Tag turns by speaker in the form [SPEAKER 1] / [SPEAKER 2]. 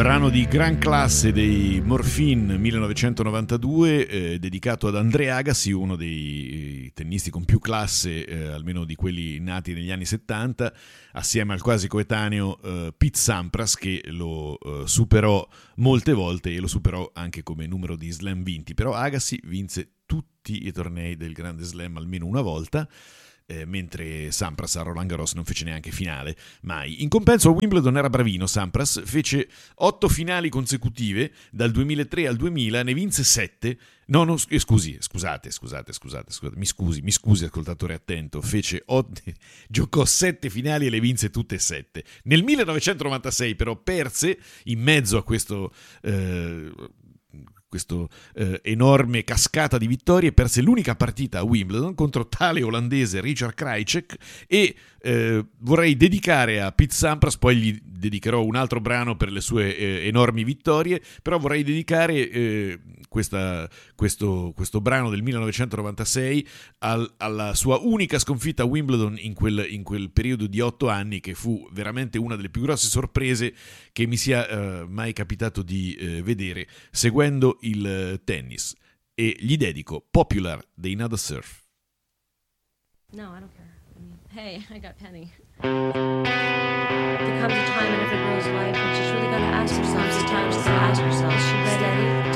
[SPEAKER 1] Brano di gran classe dei Morphine 1992, dedicato ad Andre Agassi, uno dei tennisti con più classe, almeno di quelli nati negli anni 70, assieme al quasi coetaneo Pete Sampras, che lo superò molte volte e lo superò anche come numero di slam vinti. Però Agassi vinse tutti i tornei del Grande Slam almeno una volta, mentre Sampras a Roland Garros non fece neanche finale mai. In compenso a Wimbledon era bravino Sampras, fece 8 finali consecutive dal 2003 al 2000, ne vinse 7. Scusate, mi scusi ascoltatore attento, giocò 7 finali e le vinse tutte e 7. Nel 1996 però perse in mezzo a questo enorme cascata di vittorie, perse l'unica partita a Wimbledon contro tale olandese Richard Krajicek. E vorrei dedicare a Pete Sampras, poi gli dedicherò un altro brano per le sue enormi vittorie, però vorrei dedicare questo brano del 1996 alla sua unica sconfitta a Wimbledon in quel periodo di 8 anni, che fu veramente una delle più grosse sorprese che mi sia mai capitato di vedere seguendo il tennis. E gli dedico Popular dei Nada Surf.
[SPEAKER 2] No, I don't care. Hey, I got Penny. There comes a time in every girl's life when she's really got to ask herself, sometimes to ask herself, she's steady.